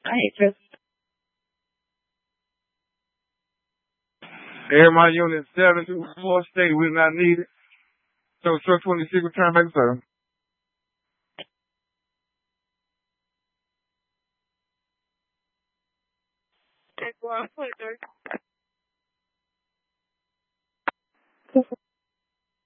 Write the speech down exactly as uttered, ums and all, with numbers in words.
ain't just. Air my unit seven to four state was not needed. So truck twenty-six return back to service. Take one, twenty-three.